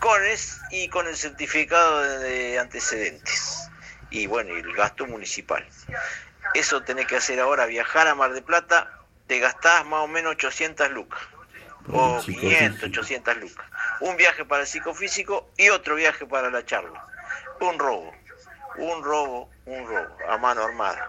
con el certificado de antecedentes. Y bueno, y el gasto municipal. Eso tenés que hacer ahora, viajar a Mar del Plata, te gastás más o menos 800 lucas. O 500, 800 lucas. Un viaje para el psicofísico y otro viaje para la charla. Un robo, a mano armada.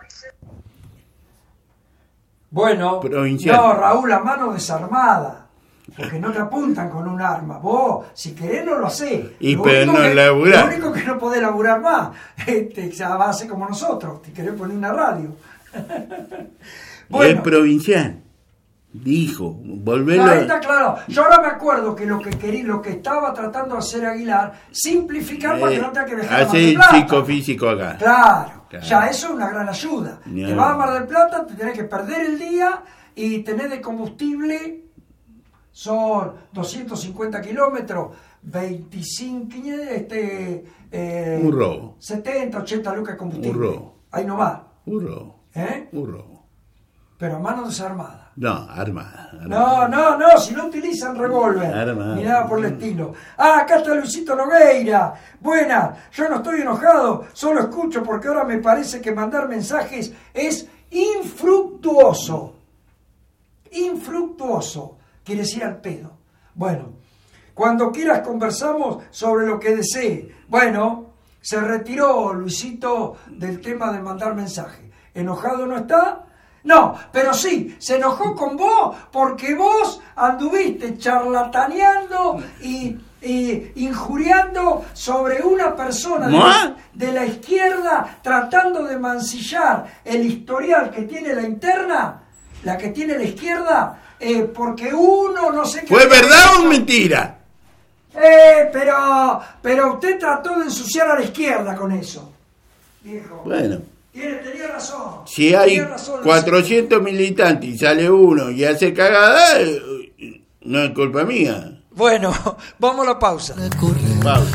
Bueno, provincial. No, Raúl, a mano desarmada, porque no te apuntan con un arma. Vos, si querés, no lo hacés. Pero no laburás. Lo único que no podés laburar más, ya va a ser como nosotros, te querés poner una radio. Bueno, es provincial. Dijo, volverlo. Ahí está claro. Yo ahora me acuerdo que lo que estaba tratando de hacer Aguilar, simplificar para que no tenga que viajar a Mar del Plata. Hacer el psicofísico acá. Claro, ya eso es una gran ayuda. No. Te vas a Mar del Plata, te tenés que perder el día y tenés de combustible, son 250 kilómetros, 25, un robo. 70, 80 lucas de combustible. Un robo. Ahí no va. Un robo. Un robo. Pero a mano desarmada. No, armada. No, si no utilizan revólver. Ni nada por el estilo. Acá está Luisito Nogueira. Buenas, yo no estoy enojado, solo escucho porque ahora me parece que mandar mensajes es infructuoso. Infructuoso. Quiere decir al pedo. Bueno, cuando quieras conversamos sobre lo que desee. Bueno, se retiró Luisito del tema de mandar mensajes. ¿Enojado no está? No, pero sí, se enojó con vos porque vos anduviste charlataneando y injuriando sobre una persona de la izquierda, tratando de mancillar el historial que tiene la interna, la que tiene la izquierda, porque uno no sé qué... ¿Fue verdad o mentira? Pero usted trató de ensuciar a la izquierda con eso, viejo. Bueno. Tenía razón. Si hay 400 militantes y sale uno y hace cagada, no es culpa mía. Bueno, vamos a la pausa. Pausa.